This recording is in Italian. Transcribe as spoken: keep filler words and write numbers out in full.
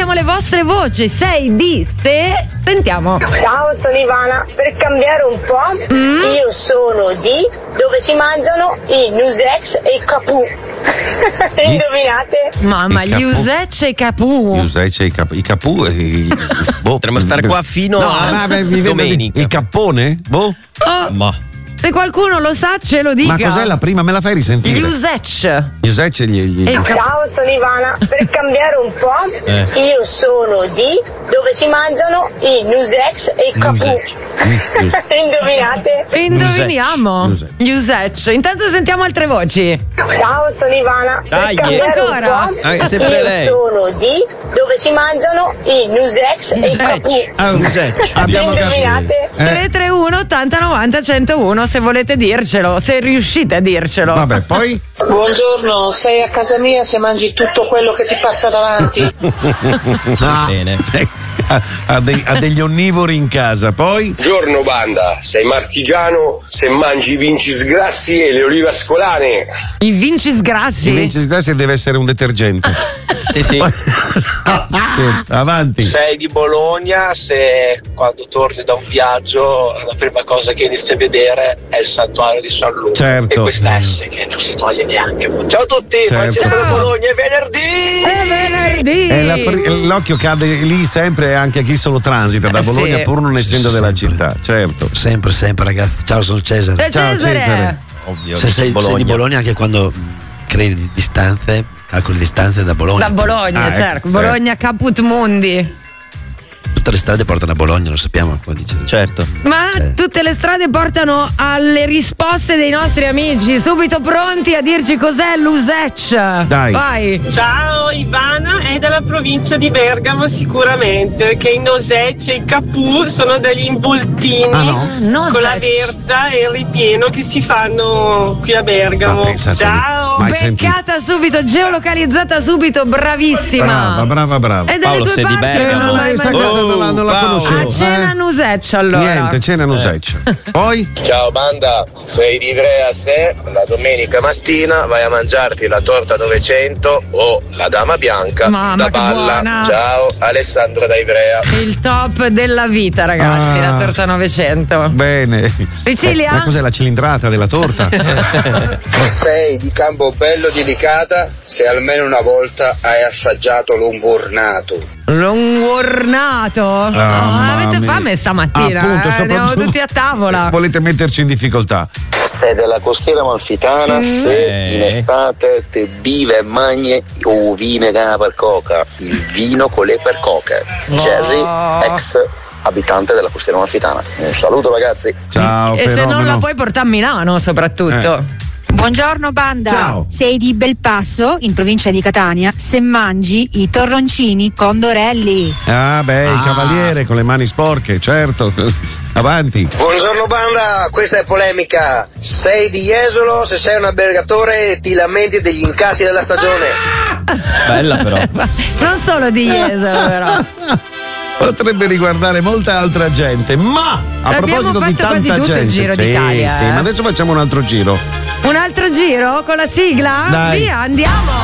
abbiamo le vostre voci. sei di se. Sentiamo. Ciao, sono Ivana. Per cambiare un po', mm? io sono di dove si mangiano i Nusec e i Capù. Indovinate? Mamma, gli Usec e i Capù. Gli Usec e i Capù. I Capù. I... Boh. Potremmo stare qua fino no, a ma, mi domenica. Il cappone? Boh. Oh. Ma. Se qualcuno lo sa, ce lo dica. Ma cos'è la prima? Me la fai risentire? Gli Usec. Gli Usec e gli, gli... Ciao, sono Ivana. Per cambiare un po', eh. io sono di dove si mangiano i Nusec e i Capù. Indovinate? Indoviniamo. Nusec. Gli Usec. Intanto sentiamo altre voci. Ciao, sono Ivana. Per Dai, cambiare ancora? un po', ah, sempre io lei. sono di dove si mangiano i Nusec e i Capù. Ah, Nusec. Abbiamo Indovinate? Eh. tre tre uno ottanta novanta centouno se volete dircelo, se riuscite a dircelo. Vabbè, poi? Buongiorno, sei a casa mia se mangi tutto quello che ti passa davanti. Ah, bene. Ha, ha, dei, ha degli onnivori in casa, poi? Buongiorno banda, sei marchigiano se mangi i vincis grassi e le olive ascolane. I vincis grassi. Il vincis grassi deve essere un detergente. Sì, sì. Avanti. Sei di Bologna se quando torni da un viaggio la prima cosa che inizi a vedere è il santuario di San Luca. Certo. E questa S che non si toglie neanche. Ciao a tutti, Certo. Francesco da Bologna, è venerdì! È venerdì. E la pri- l'occhio cade lì sempre anche a chi solo transita da Eh, Bologna sì. pur non essendo Sì, della sempre. città, certo. Sempre, sempre, ragazzi. Ciao, sono Cesare. Ciao, Ciao, Cesare. Ovvio. Se sei, Bologna. sei di Bologna, anche quando crei di distanze, calcoli distanze da Bologna. Da Bologna, Ah, certo. ecco, Bologna Caput Mundi. Tutte le strade portano a Bologna, lo sappiamo, come dice. Certo. Ma Eh. tutte le strade portano alle risposte dei nostri amici, subito pronti a dirci cos'è l'Usec. Dai. Vai. Ciao, Ivana è della provincia di Bergamo sicuramente, che i Nosec e i Capù sono degli involtini Ah, no? Nosec. con la verza e il ripieno che si fanno qui a Bergamo. Ma pensate, Ciao! mai sentito. Beccata subito, geolocalizzata subito, bravissima. Brava, brava, brava. E dalle Paolo, tue sei di parti Bergamo. non l'hai Sta mangiato. cosa non la, non la Paolo. conoscevo. A cena eh. Nusec allora. Niente, cena Nusec. Poi? Ciao banda, sei di Ivrea se la domenica mattina vai a mangiarti la torta novecento o la dama bianca Mamma, da che Balla. buona. Ciao, Alessandro da Ivrea. Il top della vita, ragazzi, Ah. la torta novecento. Bene. Sicilia? Eh, ma cos'è la cilindrata della torta? Sei di Campobello di Licata se almeno una volta hai assaggiato l'umburnato. Longornato. Ah, No, mamma avete mia. fame stamattina? Appunto, eh? Andiamo soprattutto- tutti a tavola. Volete metterci in difficoltà? Sei della costiera amalfitana Mm. se Eh. in estate te vive e mangi o vine che per coca, il vino con le per coche. Jerry, ex abitante della costiera amalfitana. Un saluto ragazzi. Ciao, E se non fenomeno. la puoi portare a Milano, soprattutto. Buongiorno banda, Ciao. sei di Belpasso, in provincia di Catania, se mangi i torroncini condorelli. Ah, beh, il cavaliere con le mani sporche, certo. Avanti. Buongiorno banda, questa è polemica. Sei di Jesolo se sei un albergatore e ti lamenti degli incassi della stagione. Bella però. Non solo di Jesolo, però. Potrebbe riguardare molta altra gente, ma a Abbiamo proposito di fatto quasi tanta tutto il gente, giro sì, d'Italia, sì, eh. ma adesso facciamo un altro giro. Un altro giro con la sigla? Dai. Via, andiamo!